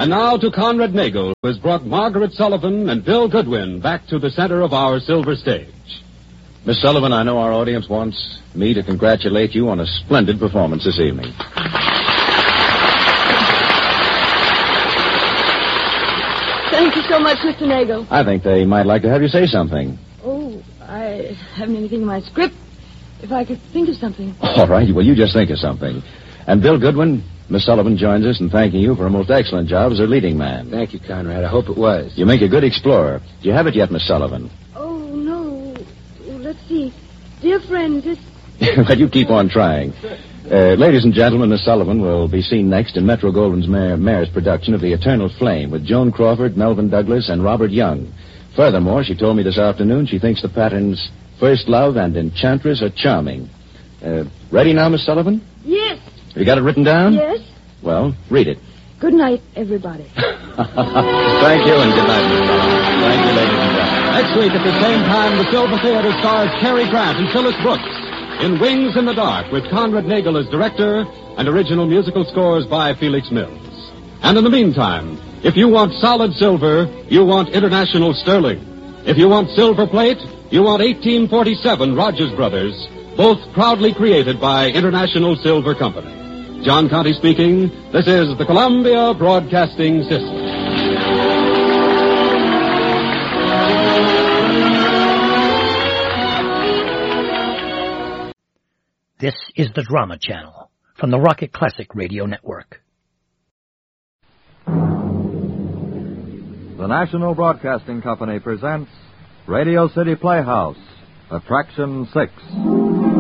And now to Conrad Nagel, who has brought Margaret Sullivan and Bill Goodwin back to the center of our silver stage. Miss Sullivan, I know our audience wants me to congratulate you on a splendid performance this evening. Thank you so much, Mr. Nagel. I think they might like to have you say something. Oh, I haven't anything in my script. If I could think of something. All right, well, you just think of something. And Bill Goodwin, Miss Sullivan joins us in thanking you for a most excellent job as her leading man. Thank you, Conrad. I hope it was. You make a good explorer. Do you have it yet, Miss Sullivan? Oh, no. Let's see. Dear friend, this... Well, you keep on trying. Ladies and gentlemen, Miss Sullivan will be seen next in Metro-Goldwyn's Mayor's production of The Eternal Flame with Joan Crawford, Melvin Douglas, and Robert Young. Furthermore, she told me this afternoon she thinks the patterns First Love and Enchantress are charming. Ready now, Miss Sullivan? Yes. You got it written down? Yes. Well, read it. Good night, everybody. Thank you, and good night, Miss Sullivan. Thank you, ladies and gentlemen. Next week at the same time, the Silver Theater stars Cary Grant and Phyllis Brooks in Wings in the Dark with Conrad Nagel as director and original musical scores by Felix Mills. And in the meantime, if you want solid silver, you want International Sterling. If you want silver plate, you want 1847 Rogers Brothers, both proudly created by International Silver Company. John Conte speaking. This is the Columbia Broadcasting System. This is the Drama Channel from the Rocket Classic Radio Network. The National Broadcasting Company presents Radio City Playhouse, Attraction 6.